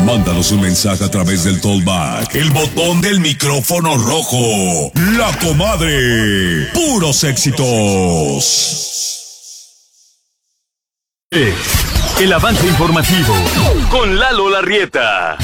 Mándanos un mensaje a través del Tollback, el botón del micrófono rojo. La Comadre. Puros éxitos. El avance informativo con Lalo Larrieta.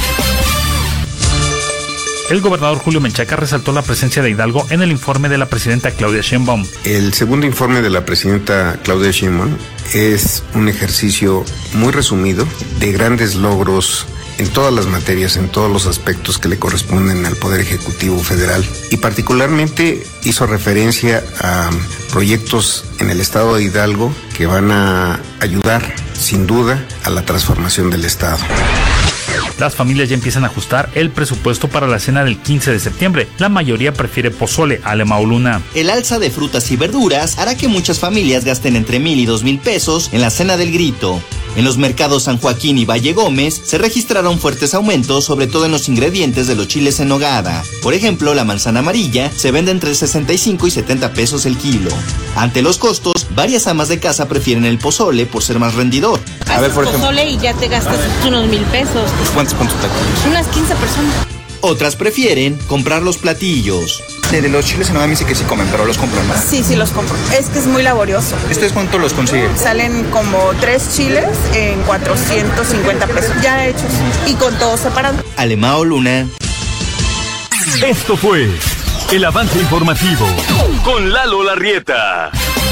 El gobernador Julio Menchaca resaltó la presencia de Hidalgo en el informe de la presidenta Claudia Sheinbaum. El segundo informe de la presidenta Claudia Sheinbaum es un ejercicio muy resumido de grandes logros en todas las materias, en todos los aspectos que le corresponden al Poder Ejecutivo Federal, y particularmente hizo referencia a proyectos en el estado de Hidalgo que van a ayudar, sin duda, a la transformación del estado. Las familias ya empiezan a ajustar el presupuesto para la cena del 15 de septiembre. La mayoría prefiere pozole, Alemao Luna. El alza de frutas y verduras hará que muchas familias gasten entre 1,000 y 2,000 pesos en la cena del grito. En los mercados San Joaquín y Valle Gómez se registraron fuertes aumentos, sobre todo en los ingredientes de los chiles en nogada. Por ejemplo, la manzana amarilla se vende entre 65 y 70 pesos el kilo. Ante los costos, varias amas de casa prefieren el pozole por ser más rendidor. A ver, por ejemplo, pozole y ya te gastas unos 1,000 pesos. ¿Cuántos platillos? Unas 15 personas. Otras prefieren comprar los platillos. De los chiles en nogada me dice que sí comen, pero los compran, ¿no? Sí, los compro. Es que es muy laborioso. ¿Ustedes cuánto los consiguen? Salen como 3 chiles en 450 pesos, ya hechos. Y con todo separado. Alemao Luna. Esto fue el avance informativo con Lalo Larrieta.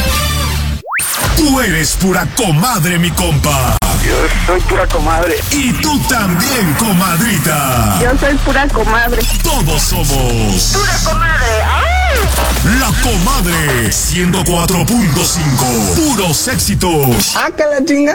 Tú eres pura comadre, mi compa. Yo soy pura comadre. Y tú también, comadrita. Yo soy pura comadre. Todos somos ¡Pura comadre! ¡Ay! La Comadre 104.5. Puros éxitos. ¡Ah, que la chinga!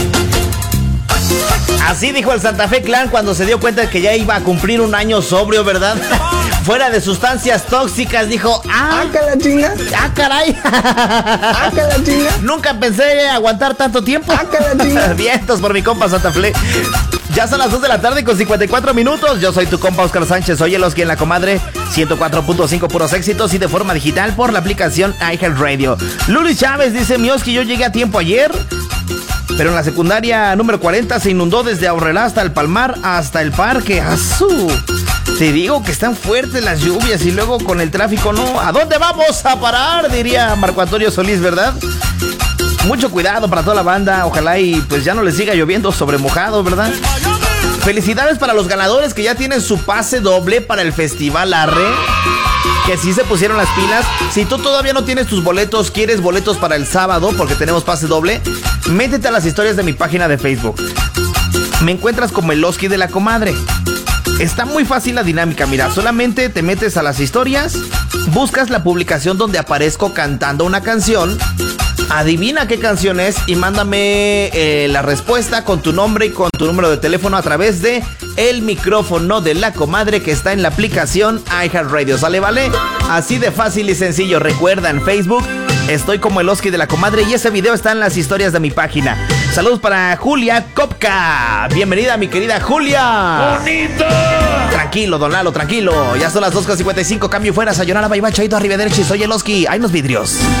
Así dijo el Santa Fe Clan cuando se dio cuenta de que ya iba a cumplir un año sobrio, ¿verdad? Fuera de sustancias tóxicas, dijo, ¡ah, que la chinga! ¡Ah, caray! ¡Ah, que la chinga! Nunca pensé aguantar tanto tiempo. ¡Ah, que la chinga! Vientos por mi compa Santa Fe. Ya son las 2 de la tarde con 54 minutos. Yo soy tu compa Oscar Sánchez. Soy el Oski en La Comadre 104.5 puros éxitos y de forma digital por la aplicación iHeartRadio. Luli Chávez dice, mi Oski, yo llegué a tiempo ayer, pero en la secundaria número 40 se inundó desde Aurrelá hasta el Palmar, hasta el parque. ¡Azú! Te digo que están fuertes las lluvias y luego con el tráfico, ¿no? ¿A dónde vamos a parar? Diría Marco Antonio Solís, ¿verdad? Mucho cuidado para toda la banda. Ojalá y pues ya no les siga lloviendo sobre mojado, ¿verdad? Felicidades para los ganadores que ya tienen su pase doble para el Festival Arre, que sí se pusieron las pilas. Si tú todavía no tienes tus boletos, quieres boletos para el sábado, porque tenemos pase doble, métete a las historias de mi página de Facebook. Me encuentras como el Oski de La Comadre. Está muy fácil la dinámica, mira, solamente te metes a las historias, buscas la publicación donde aparezco cantando una canción, adivina qué canción es y mándame la respuesta con tu nombre y con tu número de teléfono a través de el micrófono de La Comadre que está en la aplicación iHeartRadio. ¿Sale, vale? Así de fácil y sencillo. Recuerda, en Facebook estoy como el Oski de La Comadre y ese video está en las historias de mi página. Saludos para Julia Kopka. Bienvenida, mi querida Julia. ¡Bonito! Tranquilo, don Lalo, tranquilo. Ya son las 2:55. Cambio fuera. Sayonara, bye bye, chaito, arrivederci. Soy el Oski. Hay unos vidrios.